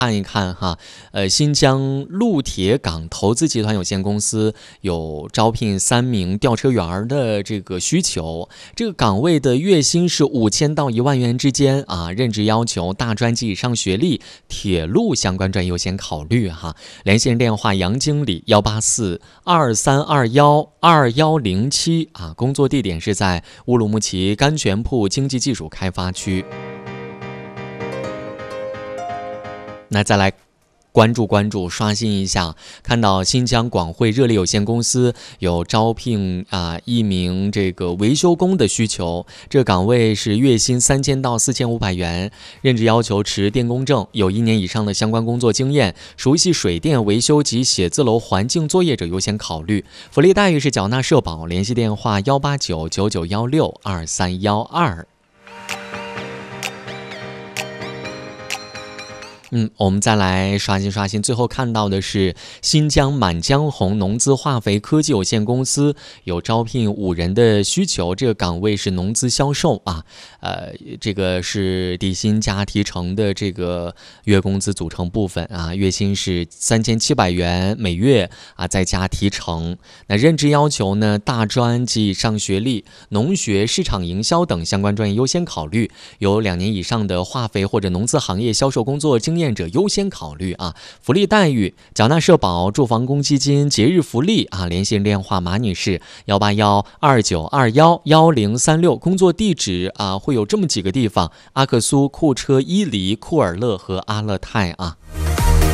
看一看哈，新疆陆铁港投资集团有限公司有招聘3名吊车员的这个需求，这个岗位的月薪是5000到1万元之间啊，任职要求大专及以上学历，铁路相关专业优先考虑哈。联系人电话杨经理18423212107啊，工作地点是在乌鲁木齐甘泉铺经济技术开发区。那再来关注刷新一下，看到新疆广汇热力有限公司有招聘1名这个维修工的需求，这个岗位是月薪3000到4500元，任职要求持电工证，有1年以上的相关工作经验，熟悉水电维修及写字楼环境作业者优先考虑。福利待遇是缴纳社保，联系电话18999162312。我们再来刷新，最后看到的是新疆满江红农资化肥科技有限公司有招聘5人的需求，这个岗位是农资销售啊，这个是底薪加提成的这个月工资组成部分啊，月薪是3700元每月啊，再加提成。那任职要求呢，大专及以上学历，农学、市场营销等相关专业优先考虑，有2年以上的化肥或者农资行业销售工作经验者优先考虑啊。福利待遇，缴纳社保、住房公积金、节日福利啊。联系人电话马女士18129211036，工作地址啊会有这么几个地方：阿克苏、库车、伊犁、库尔勒和阿勒泰啊。